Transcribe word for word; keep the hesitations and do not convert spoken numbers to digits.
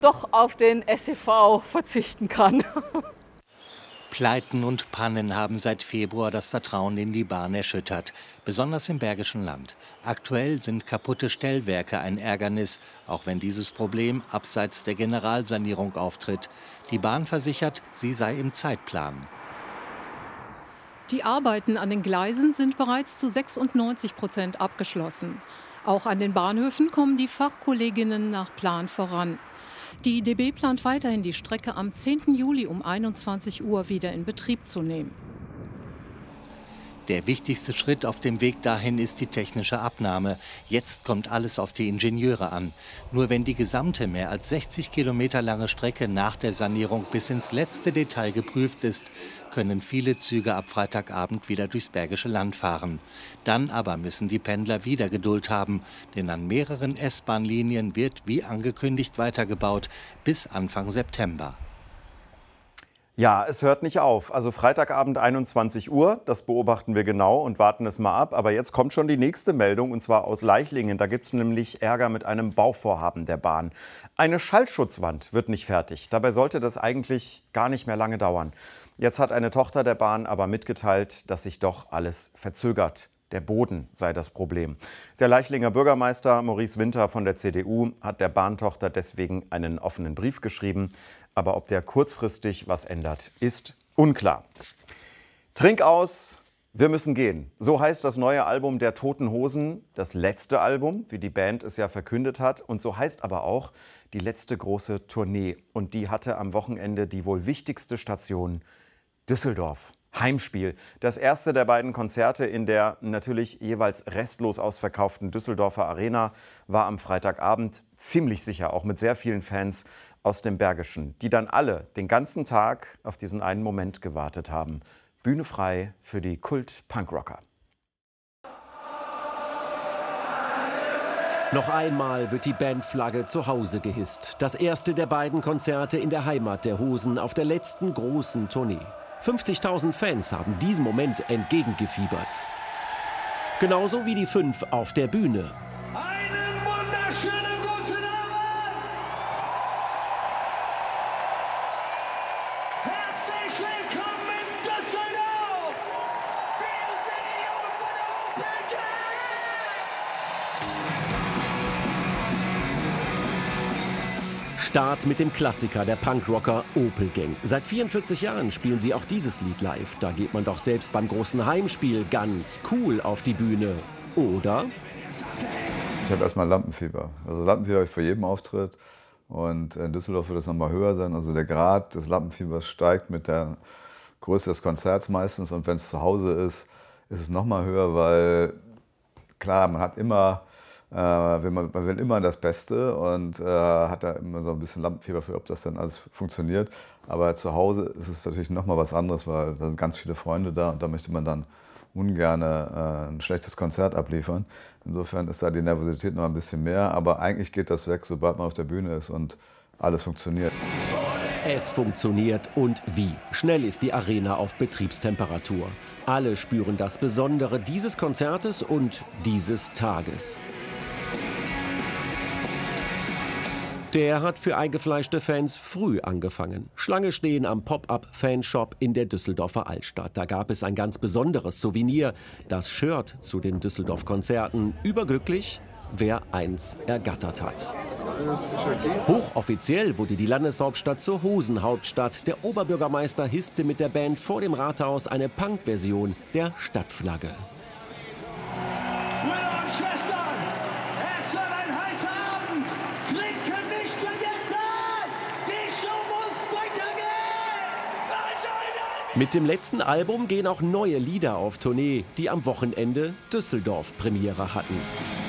doch auf den S C V verzichten kann. Pleiten und Pannen haben seit Februar das Vertrauen in die Bahn erschüttert, besonders im Bergischen Land. Aktuell sind kaputte Stellwerke ein Ärgernis, auch wenn dieses Problem abseits der Generalsanierung auftritt. Die Bahn versichert, sie sei im Zeitplan. Die Arbeiten an den Gleisen sind bereits zu sechsundneunzig Prozent abgeschlossen. Auch an den Bahnhöfen kommen die Fachkolleginnen nach Plan voran. Die D B plant weiterhin, die Strecke am zehnten Juli um einundzwanzig Uhr wieder in Betrieb zu nehmen. Der wichtigste Schritt auf dem Weg dahin ist die technische Abnahme. Jetzt kommt alles auf die Ingenieure an. Nur wenn die gesamte, mehr als sechzig Kilometer lange Strecke nach der Sanierung bis ins letzte Detail geprüft ist, können viele Züge ab Freitagabend wieder durchs Bergische Land fahren. Dann aber müssen die Pendler wieder Geduld haben, denn an mehreren S-Bahn-Linien wird wie angekündigt weitergebaut bis Anfang September. Ja, es hört nicht auf. Also Freitagabend einundzwanzig Uhr, das beobachten wir genau und warten es mal ab. Aber jetzt kommt schon die nächste Meldung, und zwar aus Leichlingen. Da gibt es nämlich Ärger mit einem Bauvorhaben der Bahn. Eine Schallschutzwand wird nicht fertig. Dabei sollte das eigentlich gar nicht mehr lange dauern. Jetzt hat eine Tochter der Bahn aber mitgeteilt, dass sich doch alles verzögert. Der Boden sei das Problem. Der Leichlinger Bürgermeister Maurice Winter von der C D U hat der Bahntochter deswegen einen offenen Brief geschrieben. Aber ob der kurzfristig was ändert, ist unklar. Trink aus, wir müssen gehen. So heißt das neue Album der Toten Hosen, das letzte Album, wie die Band es ja verkündet hat. Und so heißt aber auch die letzte große Tournee. Und die hatte am Wochenende die wohl wichtigste Station, Düsseldorf. Heimspiel. Das erste der beiden Konzerte in der natürlich jeweils restlos ausverkauften Düsseldorfer Arena war am Freitagabend, ziemlich sicher auch mit sehr vielen Fans aus dem Bergischen, die dann alle den ganzen Tag auf diesen einen Moment gewartet haben. Bühne frei für die Kult-Punkrocker. Noch einmal wird die Bandflagge zu Hause gehisst. Das erste der beiden Konzerte in der Heimat der Hosen auf der letzten großen Tournee. fünfzigtausend Fans haben diesem Moment entgegengefiebert. Genauso wie die fünf auf der Bühne. Einen wunderschönen guten Abend! Herzlich willkommen in Düsseldorf! Wir sind die Jungs von der Opel Gang! Start mit dem Klassiker der Punkrocker Opel Gang. Seit vierundvierzig Jahren spielen sie auch dieses Lied live. Da geht man doch selbst beim großen Heimspiel ganz cool auf die Bühne. Oder? Ich habe erstmal Lampenfieber. Also Lampenfieber habe ich vor jedem Auftritt. Und in Düsseldorf wird es noch mal höher sein. Also der Grad des Lampenfiebers steigt mit der Größe des Konzerts meistens. Und wenn es zu Hause ist, ist es noch mal höher, weil klar, man hat immer... Äh, will man, man will immer das Beste und äh, hat da immer so ein bisschen Lampenfieber für, ob das dann alles funktioniert. Aber zu Hause ist es natürlich noch mal was anderes, weil da sind ganz viele Freunde da und da möchte man dann ungern äh, ein schlechtes Konzert abliefern. Insofern ist da die Nervosität noch ein bisschen mehr, aber eigentlich geht das weg, sobald man auf der Bühne ist und alles funktioniert. Es funktioniert und wie. Schnell ist die Arena auf Betriebstemperatur. Alle spüren das Besondere dieses Konzertes und dieses Tages. Der hat für eingefleischte Fans früh angefangen. Schlange stehen am Pop-up-Fanshop in der Düsseldorfer Altstadt. Da gab es ein ganz besonderes Souvenir, das Shirt zu den Düsseldorf-Konzerten. Überglücklich, wer eins ergattert hat. Hochoffiziell wurde die Landeshauptstadt zur Hosenhauptstadt. Der Oberbürgermeister hisste mit der Band vor dem Rathaus eine Punk-Version der Stadtflagge. Mit dem letzten Album gehen auch neue Lieder auf Tournee, die am Wochenende Düsseldorf Premiere hatten.